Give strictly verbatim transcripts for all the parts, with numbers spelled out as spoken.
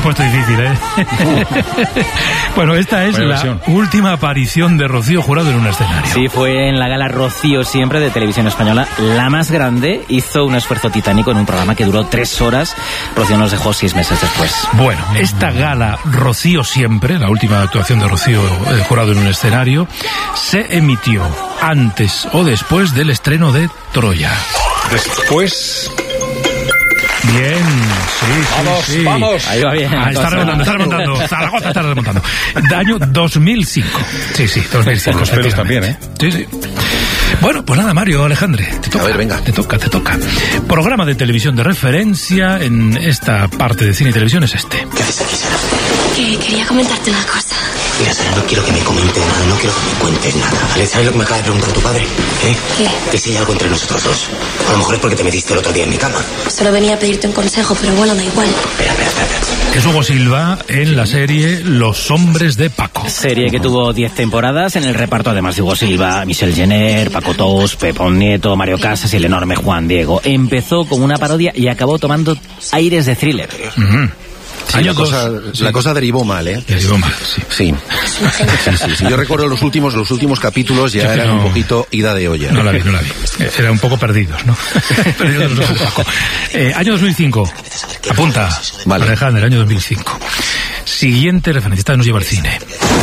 puesto difícil, ¿eh? Bueno, esta es Buena la versión. última aparición de Rocío Jurado en un escenario. Sí, fue en la gala Rocío Siempre de Televisión Española, la más grande. Hizo un esfuerzo titánico en un programa que duró tres horas. Rocío nos dejó seis meses después. Bueno, esta gala Rocío Siempre, la última actuación de Rocío eh, Jurado en un escenario, se emitió antes o después del estreno de Troya. Después... Bien, sí, sí, Vamos, sí. vamos. Ahí va bien. Ah, está remontando, está remontando. Zaragoza está remontando. De año dos mil cinco. Sí, sí, dos mil cinco. Por los pelos efectivamente. también, Sí, sí. Bueno, pues nada, Mario, Alejandre, te toca. A ver, venga. Te toca, te toca. Programa de televisión de referencia en esta parte de cine y televisión es este. ¿Qué haces aquí, Sara? Que quería comentarte una cosa. Mira, Sara, no quiero que me comentes nada, no quiero que me cuentes nada, ¿vale? ¿Sabes lo que me acaba de preguntar tu padre? ¿Eh? ¿Qué? Que si hay algo entre nosotros dos. A lo mejor es porque te metiste el otro día en mi cama. Solo venía a pedirte un consejo, pero bueno, da igual. Espera, espera, espera. espera. Es Hugo Silva en la serie Los Hombres de Paco. Serie que tuvo diez temporadas. En el reparto, además de Hugo Silva, Michelle Jenner, Paco Tous, Pepón Nieto, Mario Casas y el enorme Juan Diego. Empezó como una parodia y acabó tomando aires de thriller. Uh-huh. Sí, Año la, cosa, dos, sí. la cosa derivó mal, ¿eh? Derivó mal, sí. Sí. Sí, sí, sí. Yo recuerdo los últimos, los últimos capítulos ya Sí, eran no. un poquito ida de olla. No la vi, no la vi. Eh, Eran un poco perdidos, ¿no? Perdidos los ojos, Paco. Eh, año dos mil cinco. Apunta, Vale. Alejandro, año dos mil cinco. Siguiente referencia, esta nos lleva al cine.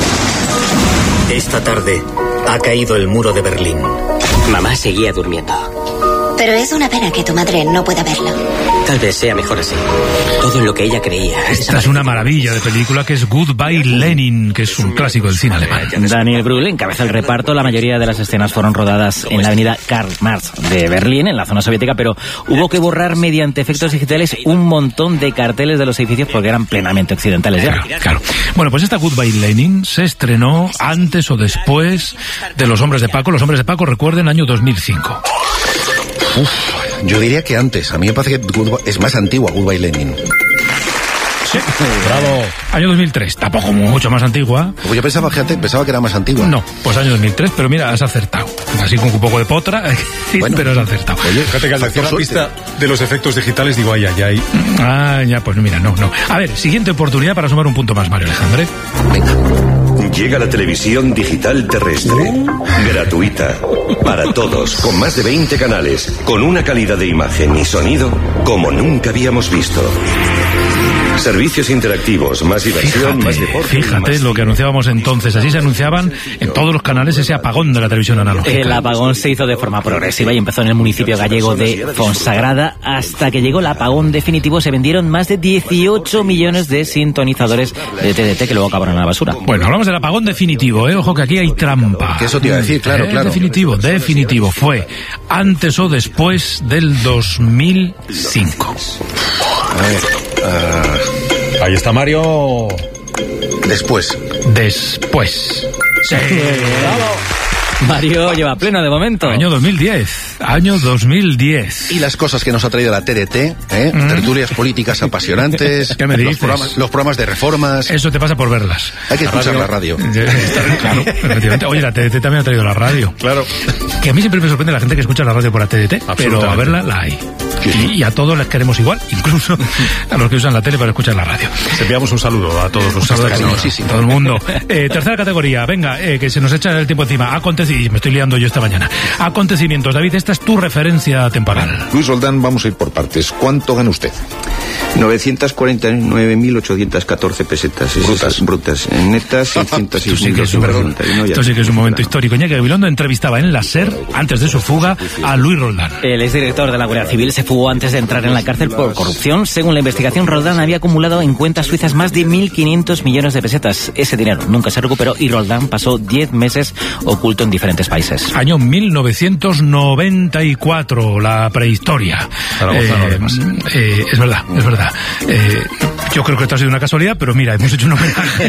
Esta tarde ha caído el muro de Berlín. Mamá seguía durmiendo. Pero es una pena que tu madre no pueda verlo. Tal vez sea mejor así. Todo en lo que ella creía. Esta es una maravilla de película que es Goodbye Lenin, que es un clásico del cine alemán. Daniel Brühl encabeza el reparto. La mayoría de las escenas fueron rodadas en la avenida Karl Marx de Berlín, en la zona soviética, pero hubo que borrar mediante efectos digitales un montón de carteles de los edificios porque eran plenamente occidentales ya. Claro, claro. Bueno, pues esta Goodbye Lenin se estrenó antes o después de Los Hombres de Paco. Los Hombres de Paco, recuerden, año dos mil cinco. Uf, yo diría que antes. A mí me parece que Goodbye- es más antigua Goodbye Lenin. Sí. Bravo. Año dos mil tres, tampoco mucho más antigua. Pues yo pensaba, fíjate, pensaba que era más antigua. No, pues año dos mil tres, pero mira, has acertado. Así con un poco de potra, Bueno. pero has acertado. Oye, Fíjate que al decir la factor pista suerte. de los efectos digitales digo, ay, ay, ay. Ah, ya, pues mira, no, no. A ver, siguiente oportunidad para sumar un punto más, Mario Alejandre. Llega la televisión digital terrestre, gratuita, para todos, con más de veinte canales, con una calidad de imagen y sonido como nunca habíamos visto. Servicios interactivos, más diversión, más Fíjate, deporte. fíjate más lo que anunciábamos entonces. Así se anunciaban en todos los canales ese apagón de la televisión analógica. El apagón se hizo de forma progresiva y empezó en el municipio gallego de Fonsagrada. Hasta que llegó el apagón definitivo se vendieron más de dieciocho millones de sintonizadores de T D T que luego acabaron en la basura. Bueno, hablamos del apagón definitivo, ¿eh? Ojo que aquí hay trampa. Que eso te iba a decir, claro, Eh, claro. Definitivo, definitivo. Fue antes o después del dos mil cinco. A ver, ah, Ahí está Mario. después. Después. Sí. Mario lleva pleno de momento. Año dos mil diez. Año dos mil diez. Y las cosas que nos ha traído la T D T, ¿eh? Mm. Tertulias políticas apasionantes. ¿Qué me los dices? programas, los programas de reformas. Eso te pasa por verlas. Hay que escuchar la radio. Claro, efectivamente. Oye, la T D T también ha traído la radio. Claro. Que a mí siempre me sorprende la gente que escucha la radio por la T D T, pero a Absolutamente. verla la hay. Y, y a todos les queremos igual, incluso a los que usan la tele para escuchar la radio. Te enviamos un saludo a todos los Saludos, cariñosísimos. todo el mundo. Eh, tercera categoría, venga, eh, que se nos echa el tiempo encima. Acontecimientos, me estoy liando yo esta mañana. Acontecimientos, David, esta es tu referencia temporal. Luis Roldán, vamos a ir por partes. ¿Cuánto gana usted? novecientos cuarenta y nueve mil ochocientos catorce pesetas. Es Brutas. esas brutas. En netas, seiscientos Esto seis sí mil que es un, doscientos noventa y uno. esto sí que es un momento histórico. Iñaki Gabilondo entrevistaba en la SER, antes de su fuga, a Luis Roldán. El exdirector de la Guardia Civil se fugó antes de entrar en la cárcel por corrupción. Según la investigación, Roldán había acumulado en cuentas suizas más de mil quinientos millones de pesetas. Ese dinero nunca se recuperó y Roldán pasó diez meses oculto en diferentes países. Año mil novecientos noventa y cuatro, la prehistoria. Zaragoza, no, además. eh, es verdad, es verdad. Eh, yo creo que esto ha sido una casualidad, pero mira, hemos hecho un homenaje.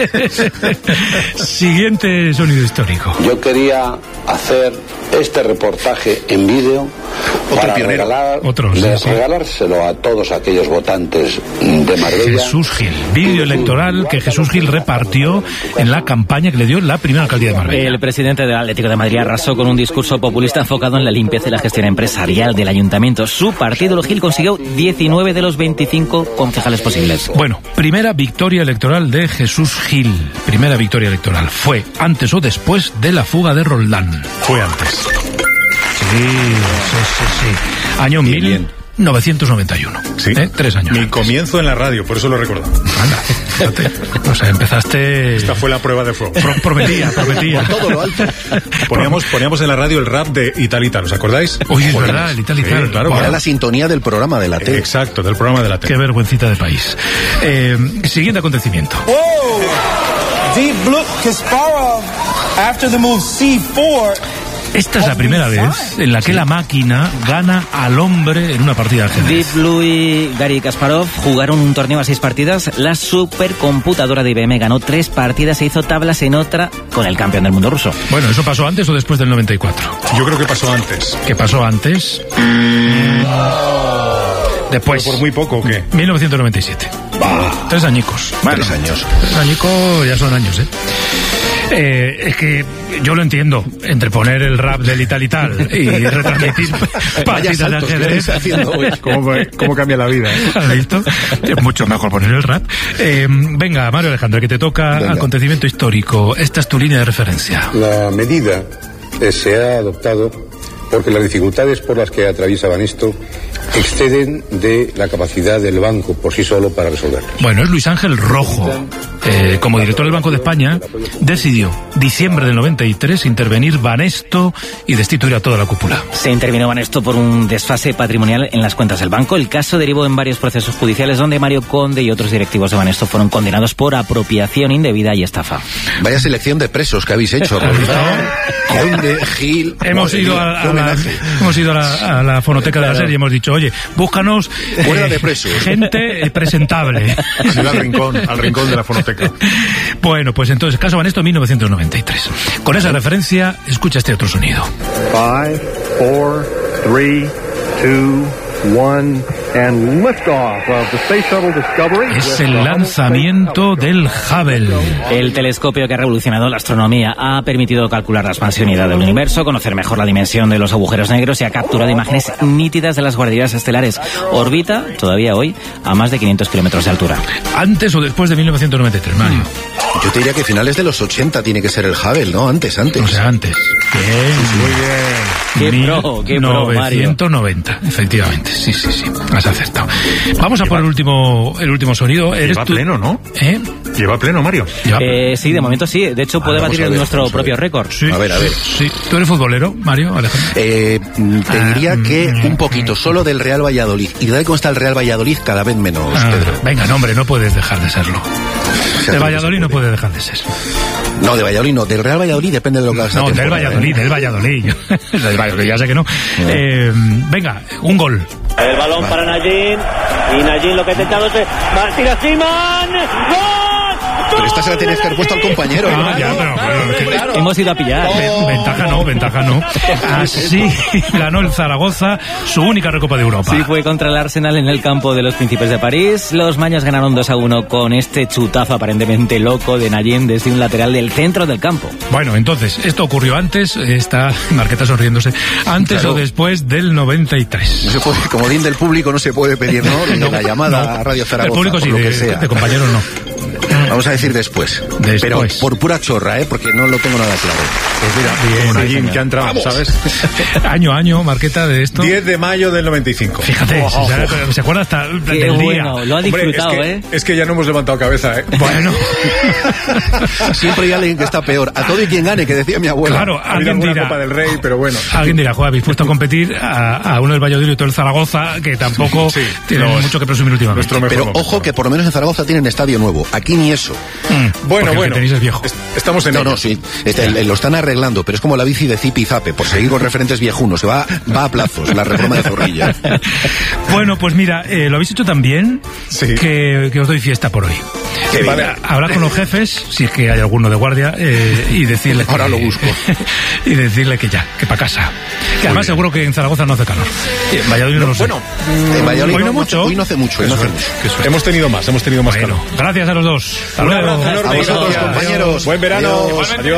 Siguiente sonido histórico. Yo quería hacer este reportaje en vídeo para pionero. regalar, Otro, sí, de- sí. regalárselo a todos aquellos votantes de Marbella. Jesús Gil, vídeo electoral que Jesús Gil repartió en la campaña que le dio la primera alcaldía de Marbella. El presidente del Atlético de Madrid arrasó con un discurso populista enfocado en la limpieza y la gestión empresarial del ayuntamiento. Su partido, los Gil, consiguió diecinueve de los veinticinco concejales posibles. Ángeles. Bueno, primera victoria electoral de Jesús Gil. Primera victoria electoral. ¿Fue antes o después de la fuga de Roldán? Fue antes. Sí, sí, sí, sí. Año Bien, mil novecientos noventa y uno. Sí. ¿Eh? Tres años. Mi antes. comienzo en la radio, por eso lo recuerdo. Anda, fíjate. O sea, empezaste... Esta fue la prueba de fuego. Pro- prometía, prometía. Por todo lo alto. Poníamos, poníamos en la radio el rap de Italita, ¿os acordáis? Uy, es Joder. verdad, el Ital y Sí, Tal. claro, Wow. Era la sintonía del programa de la tele. Exacto, del programa de la tele. Qué vergüencita de país. Eh, siguiente acontecimiento. Whoa! Deep Blue Kasparov after the move C cuatro. Esta es la primera vez en la que la máquina gana al hombre en una partida de ajedrez. Deep Blue y Garry Kasparov jugaron un torneo a seis partidas. La supercomputadora de I B M ganó tres partidas e hizo tablas en otra con el campeón del mundo ruso. Bueno, ¿eso pasó antes o después del noventa y cuatro? Yo creo que pasó antes. ¿Qué pasó antes? Después. ¿Pero por muy poco o qué? mil novecientos noventa y siete. Bah, Tres añicos. Bueno, tres años. Tres añicos ya son años, ¿eh? Eh, es que yo lo entiendo, entre poner el rap del Ital y Tal y retransmitir partidas de saltos que ajedrez. estáis haciendo hoy. ¿Cómo, cómo cambia la vida? ¿Eh? ¿Has visto? Es mucho mejor poner el rap. Eh, venga, Mario Alejandro, que te toca Venga. acontecimiento histórico. Esta es tu línea de referencia. La medida eh, se ha adoptado porque las dificultades por las que atraviesaban esto exceden de la capacidad del banco por sí solo para resolverlas. Bueno, es Luis Ángel Rojo. Eh, como director del Banco de España, decidió, diciembre del noventa y tres, intervenir Banesto y destituir a toda la cúpula. Se intervino Banesto por un desfase patrimonial en las cuentas del banco. El caso derivó en varios procesos judiciales donde Mario Conde y otros directivos de Banesto fueron condenados por apropiación indebida y estafa. Vaya selección de presos que habéis hecho, Roldán, Conde, Gil... Hemos Madre ido mía, a, qué a la, homenaje. hemos ido a la, a la fonoteca de la serie y hemos dicho, oye, búscanos Fuera de presos. gente eh, presentable. Sí, al rincón, al rincón de la fonoteca. Bueno, pues entonces, caso Banesto, mil novecientos noventa y tres. Con esa referencia, escucha este otro sonido. Five, four, three, two, one, and liftoff of the Space Shuttle Discovery. Es el lanzamiento del Hubble. El telescopio que ha revolucionado la astronomía ha permitido calcular la expansionidad del universo, conocer mejor la dimensión de los agujeros negros y ha capturado imágenes nítidas de las guarderías estelares. Orbita, todavía hoy, a más de quinientos kilómetros de altura. ¿Antes o después de mil novecientos noventa y tres, Mario? Yo te diría que finales de los ochenta tiene que ser el Hubble, ¿no? Antes, antes. O sea, antes. Bien. Qué pro, qué pro, Mario. mil novecientos noventa, efectivamente. Sí, sí, sí. Has acertado. Vamos a por el último, el último sonido. ¿Eres Lleva tú? pleno, ¿no? ¿Eh? Lleva pleno, Mario. Lleva- Eh, sí, de momento sí. De hecho, puede Ah, vamos batir a ver, nuestro vamos a propio ver. récord. Sí, A ver, a ver. Sí. ¿Tú eres futbolero, Mario Alejandro? Eh, te Ah, diría que mm, un poquito, solo del Real Valladolid. Y tal como está el Real Valladolid, cada vez menos, Ah, Pedro. venga, no, hombre, no puedes dejar de serlo. De Valladolid no puede dejar de ser. No, de Valladolid no. Del Real Valladolid depende de lo que hagas. No, del Valladolid, del Valladolid. Del Valladolid, ya sé que no. Eh, venga, un gol. El balón para Najin. Y Najin lo que ha intentado es... ¡Tira Simón! ¡Gol! Pero esta se la tenías que haber puesto al compañero. Ah, ¿no? ya, pero, pero, Claro. Hemos ido a pillar. Ven- Ventaja no, ventaja no. Así ganó el Zaragoza su única Recopa de Europa. Sí, fue contra el Arsenal en el campo de los Príncipes de París. Los maños ganaron dos a uno con este chutazo aparentemente loco de Najin desde un lateral del centro del campo. Bueno, entonces, esto ocurrió antes, está Marqueta sonriéndose, antes Claro. o después del noventa y tres. No se puede, como bien del público no se puede pedir, ¿no? Ni de la llamada no. a Radio Zaragoza, El público sí, por lo de, que sea. de compañeros no. Vamos a decir después. Después. Pero por pura chorra, ¿eh? Porque no lo tengo nada claro. Pues mira, Bien, con sí, alguien señor. que ha entrado, Vamos. ¿sabes? Año a año, Marqueta, de esto. diez de mayo del noventa y cinco. Fíjate, Oh, oh, se, oh. se acuerda hasta Qué del día. bueno, lo ha Hombre, disfrutado, es que, ¿eh? es que ya no hemos levantado cabeza, ¿eh? Bueno, Siempre hay alguien que está peor. A todo y quien gane, que decía mi abuela. claro, Ha habido alguien alguna dirá, Copa del Rey, pero bueno. alguien dirá, joder, habéis puesto a competir a, a uno del Valladolid y todo el Zaragoza, que tampoco Sí, tienen los- mucho que presumir últimamente. Nuestro mejor Pero momento. ojo que por lo menos en Zaragoza tienen estadio nuevo. Aquí ni eso. Mm, Bueno, porque el que bueno. tenéis es viejo. Est- Estamos en No, ello. no, sí. Este, el- el- lo están arreglando, pero es como la bici de Zipi y Zape, por seguir con referentes viejunos. Se va, va a plazos, la reforma de Zorrilla. Bueno, pues mira, eh, lo habéis hecho tan bien Sí. que, que os doy fiesta por hoy. Qué Eh, bien. Hablar con los jefes, si es que hay alguno de guardia, eh, y decirle que, Ahora lo busco. y decirle que ya, que para casa. Que además seguro que en Zaragoza no hace calor. Y en Valladolid no, lo sé. Bueno, En Valladolid Hoy no no, mucho. Hoy no hace mucho, hoy no hace mucho. Qué suerte. hemos tenido más, hemos tenido más Bueno, calor. gracias a los dos. Hasta Un luego. abrazo enorme, A vosotros, gracias. compañeros. Buen verano. Adiós. Adiós.